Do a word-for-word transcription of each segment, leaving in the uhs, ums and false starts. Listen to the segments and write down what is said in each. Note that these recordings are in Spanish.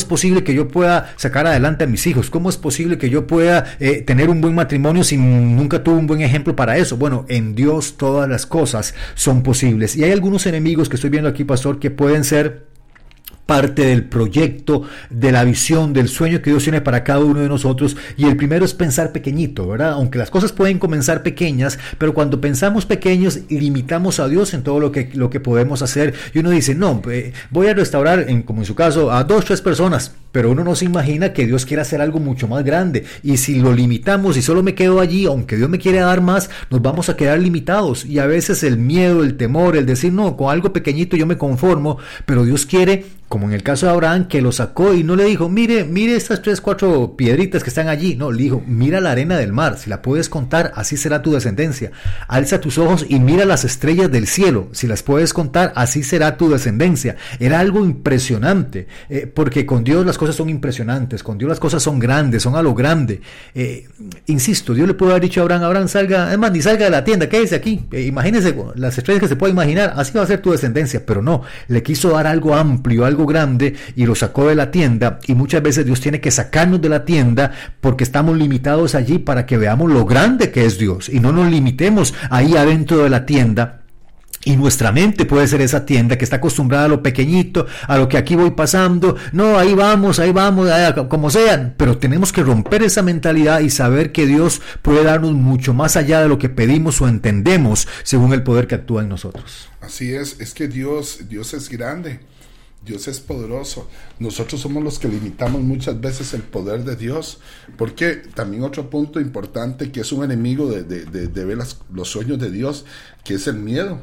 posible que yo pueda sacar adelante a mis hijos? ¿Cómo es posible que yo pueda eh, tener un buen matrimonio si nunca tuve un buen ejemplo para eso? Bueno, en Dios todas las cosas son posibles. Y hay algunos enemigos que estoy viendo aquí, pastor, que pueden ser parte del proyecto, de la visión, del sueño que Dios tiene para cada uno de nosotros, y el primero es pensar pequeñito, ¿verdad? Aunque las cosas pueden comenzar pequeñas, pero cuando pensamos pequeños, limitamos a Dios en todo lo que, lo que podemos hacer, y uno dice, no, eh, voy a restaurar, en, como en su caso, a dos, tres personas, pero uno no se imagina que Dios quiere hacer algo mucho más grande, y si lo limitamos y solo me quedo allí, aunque Dios me quiere dar más, nos vamos a quedar limitados, y a veces el miedo, el temor, el decir, no, con algo pequeñito yo me conformo, pero Dios quiere, como en el caso de Abraham, que lo sacó y no le dijo, mire, mire estas tres, cuatro piedritas que están allí. No, le dijo, mira la arena del mar, si la puedes contar, así será tu descendencia. Alza tus ojos y mira las estrellas del cielo, si las puedes contar, así será tu descendencia. Era algo impresionante, eh, porque con Dios las cosas son impresionantes, con Dios las cosas son grandes, son a lo grande. Eh, insisto, Dios le puede haber dicho a Abraham, Abraham, salga, además ni salga de la tienda, quédese aquí, eh, imagínese las estrellas que se puede imaginar, así va a ser tu descendencia, pero no, le quiso dar algo amplio, algo grande, y lo sacó de la tienda, y muchas veces Dios tiene que sacarnos de la tienda porque estamos limitados allí para que veamos lo grande que es Dios, y no nos limitemos ahí adentro de la tienda. Y nuestra mente puede ser esa tienda que está acostumbrada a lo pequeñito, a lo que aquí voy pasando, no, ahí vamos, ahí vamos, como sean, pero tenemos que romper esa mentalidad y saber que Dios puede darnos mucho más allá de lo que pedimos o entendemos según el poder que actúa en nosotros. Así es, es que Dios, Dios es grande. Dios es poderoso. Nosotros somos los que limitamos muchas veces el poder de Dios, porque también otro punto importante que es un enemigo de, de, de, de ver las, los sueños de Dios, que es el miedo.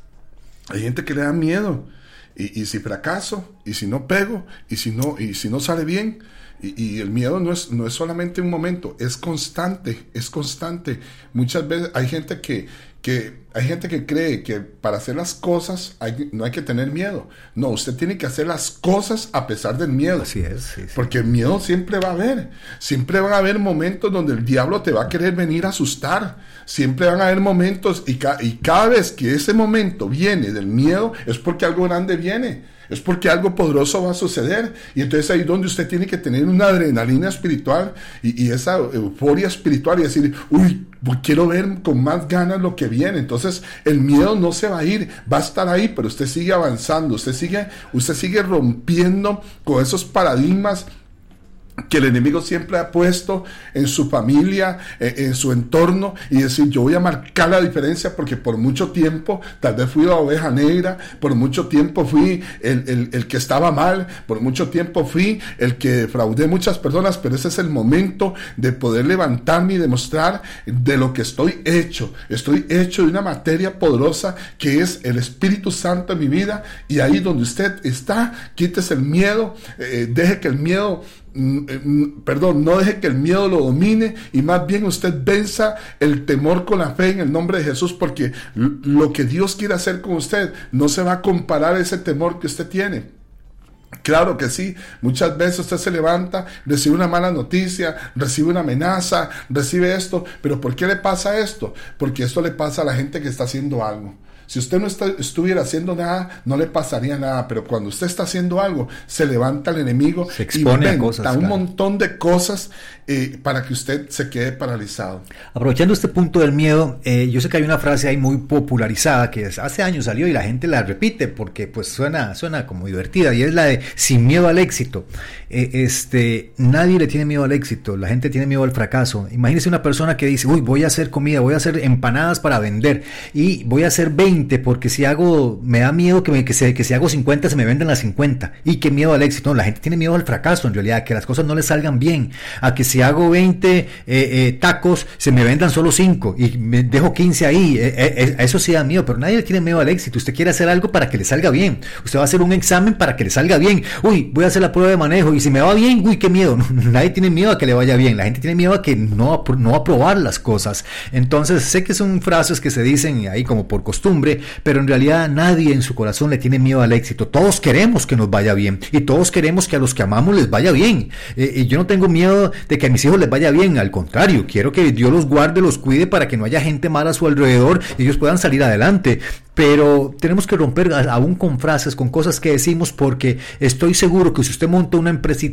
Hay gente que le da miedo, y, y si fracaso, y si no pego, y si no, y si no sale bien, y, y el miedo no es, no es solamente un momento, es constante, es constante. Muchas veces hay gente que, que hay gente que cree que para hacer las cosas hay, no hay que tener miedo. No, usted tiene que hacer las cosas a pesar del miedo. Así es, sí, sí. Porque el miedo siempre va a haber. Siempre van a haber momentos donde el diablo te va a querer venir a asustar. Siempre van a haber momentos, y, ca- y cada vez que ese momento viene del miedo, es porque algo grande viene. Es porque algo poderoso va a suceder, y entonces ahí es donde usted tiene que tener una adrenalina espiritual y, y esa euforia espiritual y decir, uy, quiero ver con más ganas lo que viene. Entonces el miedo no se va a ir, va a estar ahí, pero usted sigue avanzando, usted sigue, usted sigue rompiendo con esos paradigmas que el enemigo siempre ha puesto en su familia, en, en su entorno, y decir, yo voy a marcar la diferencia porque por mucho tiempo tal vez fui la oveja negra, por mucho tiempo fui el, el, el que estaba mal, por mucho tiempo fui el que defraudé muchas personas, pero ese es el momento de poder levantarme y demostrar de lo que estoy hecho. Estoy hecho de una materia poderosa que es el Espíritu Santo en mi vida, y ahí donde usted está, quítese el miedo, eh, deje que el miedo perdón, no deje que el miedo lo domine, y más bien usted venza el temor con la fe en el nombre de Jesús, porque lo que Dios quiere hacer con usted no se va a comparar a ese temor que usted tiene. Claro que sí, muchas veces usted se levanta, recibe una mala noticia, recibe una amenaza, recibe esto, pero ¿por qué le pasa esto? Porque esto le pasa a la gente que está haciendo algo. Si usted no está, estuviera haciendo nada, no le pasaría nada, pero cuando usted está haciendo algo, se levanta el enemigo, se expone inventa a cosas, un claro. montón de cosas eh, para que usted se quede paralizado. Aprovechando este punto del miedo, eh, yo sé que hay una frase ahí muy popularizada que hace años salió y la gente la repite porque pues suena, suena como divertida, y es la de sin miedo al éxito. Eh, este, nadie le tiene miedo al éxito, la gente tiene miedo al fracaso. Imagínese una persona que dice, uy, voy a hacer comida, voy a hacer empanadas para vender y voy a hacer veinte porque si hago, me da miedo que, me, que, se, que si hago cincuenta se me venden las cincuenta, y qué miedo al éxito. No, la gente tiene miedo al fracaso en realidad, que las cosas no le salgan bien, a que si hago veinte eh, eh, tacos se me vendan solo cinco y me dejo quince ahí, eh, eh, eso sí da miedo, pero nadie le tiene miedo al éxito. Usted quiere hacer algo para que le salga bien, usted va a hacer un examen para que le salga bien, uy, voy a hacer la prueba de manejo y si me va bien, uy, qué miedo. No, nadie tiene miedo a que le vaya bien, la gente tiene miedo a que no, no aprobar las cosas. Entonces sé que son frases que se dicen ahí como por costumbre, pero en realidad nadie en su corazón le tiene miedo al éxito. Todos queremos que nos vaya bien y todos queremos que a los que amamos les vaya bien. Eh, y yo no tengo miedo de que a mis hijos les vaya bien, al contrario, quiero que Dios los guarde, los cuide para que no haya gente mala a su alrededor y ellos puedan salir adelante. Pero tenemos que romper aún con frases, con cosas que decimos, porque estoy seguro que si usted monta una empresita